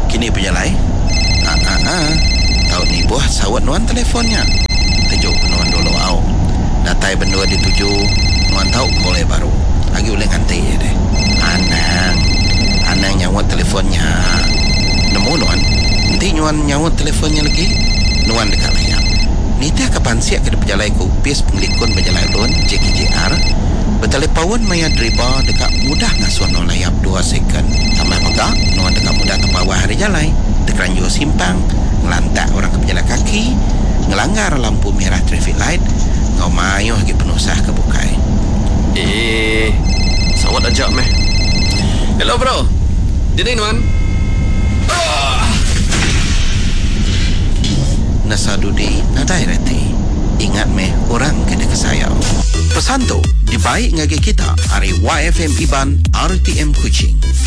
Kini penjalai. Tahu ni buah sawat nuan telefonnya. Tejuk nuan dulu au. Datai bendua dituju nuan tahu boleh baru. Lagi boleh nganti ya deh. Anang nyawat telefonnya. Nemu nuan. Nanti nuan nyawat telefonnya lagi. Nuan dekat layar. Nita kapan siap ke penjalai kupis penglikun penjalai lon JKJR. Bertelepon maya driba dekat mudah ngasuan no layap 2 second. Tambah megak nuan dekat mudah ke bawah hari jalai. Tekeranjur simpang, ngelantak orang ke penjalan kaki, ngelanggar lampu merah traffic light, ngau mayuh lagi penusah ke bukai. Sawat ajak meh. Hello bro. Jadi nuan. Nasadudi nadai reti. Ingat meh orang kena kesayang. Pesan tu dibaik ngagi kita hari YFM Iban RTM Kuching.